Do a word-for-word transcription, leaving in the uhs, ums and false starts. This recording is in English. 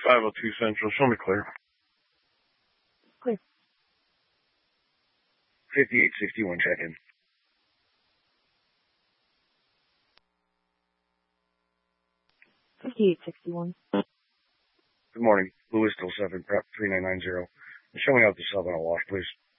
five oh two Central. Show me clear. Clear. fifty-eight sixty-one, check in. fifty-eight sixty-one. Good morning. Louis still seven, prep three nine nine zero. Show me out the sub on a wash, please.